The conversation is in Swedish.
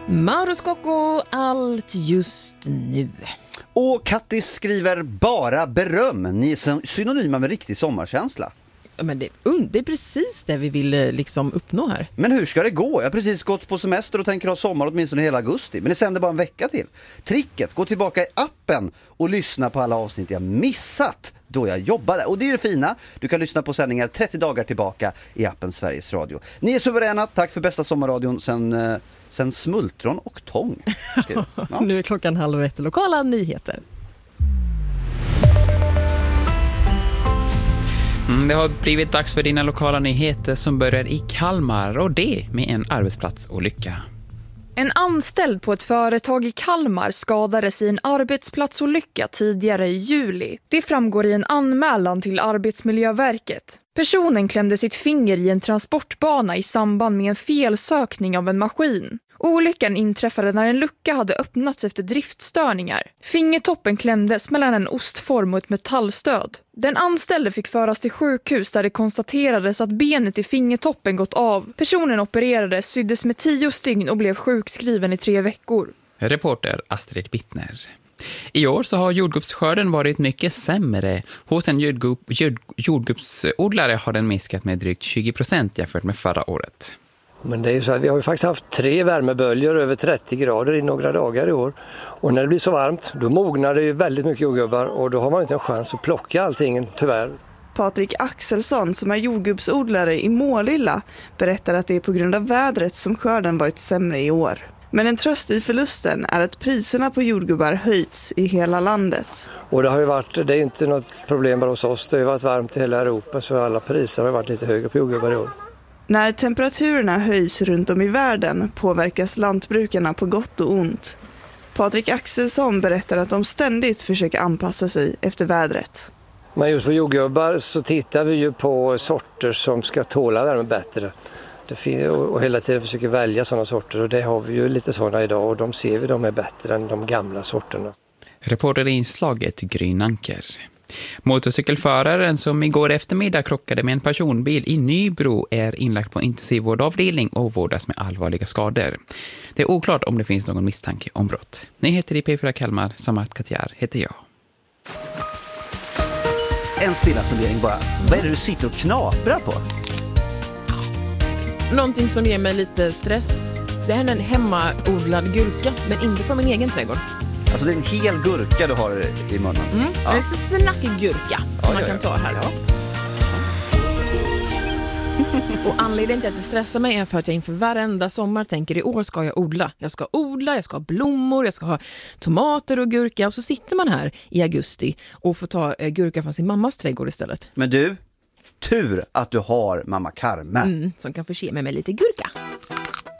Mauro Scocco, allt just nu. Och Kattis skriver bara beröm. Ni är synonyma med riktig sommarkänsla. Men det är precis det vi vill liksom uppnå här. Men hur ska det gå? Jag har precis gått på semester och tänker ha sommar åtminstone hela augusti. Men det sänder bara en vecka till. Tricket, gå tillbaka i appen och lyssna på alla avsnitt jag missat då jag jobbade. Och det är det fina. Du kan lyssna på sändningar 30 dagar tillbaka i appen Sveriges Radio. Ni är suveräna. Tack för bästa sommarradion sen smultron och tång. Ja. Nu är klockan 12:30. Lokala nyheter. Det har blivit dags för dina lokala nyheter som börjar i Kalmar, och det med en arbetsplatsolycka. En anställd på ett företag i Kalmar skadades i en arbetsplatsolycka tidigare i juli. Det framgår i en anmälan till Arbetsmiljöverket. Personen klämde sitt finger i en transportbana i samband med en felsökning av en maskin. Olyckan inträffade när en lucka hade öppnats efter driftstörningar. Fingertoppen klämdes mellan en ostform och ett metallstöd. Den anställde fick föras till sjukhus där det konstaterades att benet i fingertoppen gått av. Personen opererades, syddes med 10 stygn och blev sjukskriven i 3 veckor. Reporter Astrid Bittner. I år så har jordgubbsskörden varit mycket sämre. Hos en jordgubbsodlare har den minskat med drygt 20% jämfört med förra året. Men det är ju så att vi har ju faktiskt haft 3 värmeböljor över 30 grader i några dagar i år. Och när det blir så varmt, då mognar det ju väldigt mycket jordgubbar och då har man inte en chans att plocka allting, tyvärr. Patrik Axelsson, som är jordgubbsodlare i Målilla, berättar att det är på grund av vädret som skörden varit sämre i år. Men en tröst i förlusten är att priserna på jordgubbar höjts i hela landet. Och det är ju inte något problem bara hos oss, det har ju varit varmt i hela Europa så alla priser har varit lite högre på jordgubbar i år. När temperaturerna höjs runt om i världen påverkas lantbrukarna på gott och ont. Patrik Axelsson berättar att de ständigt försöker anpassa sig efter vädret. Men just på jordgubbar så tittar vi ju på sorter som ska tåla värme bättre. Och hela tiden försöker välja sådana sorter, och det har vi ju lite sådana idag, och de ser vi de är bättre än de gamla sorterna. Reporter i inslaget Grynanker. Motorcykelföraren som igår eftermiddag krockade med en personbil i Nybro är inlagd på intensivvårdavdelning och vårdas med allvarliga skador. Det är oklart om det finns någon misstanke om brott. Nyheter i P4 Kalmar, Samart Katjar heter jag. En stilla fundering bara. Vad är det du sitter och knaprar på? Någonting som ger mig lite stress. Det här är en hemmaodlad gurka, men inte från min egen trädgård. Alltså det är en hel gurka du har i munnen. Ja. En lite snackig gurka som man kan ta här. Ja. Och anledningen till att det stressar mig är för att jag inför varenda sommar tänker i år ska jag odla. Jag ska ha blommor, jag ska ha tomater och gurka. Och så sitter man här i augusti och får ta gurka från sin mammas trädgård istället. Men du, tur att du har mamma Carmen. Som kan förse mig med lite gurka.